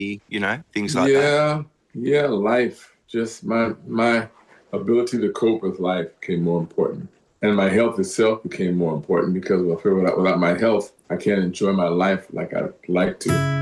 you know, things like that? Yeah, yeah, life. Just my ability to cope with life became more important. And my health itself became more important because I feel without my health, I can't enjoy my life like I'd like to.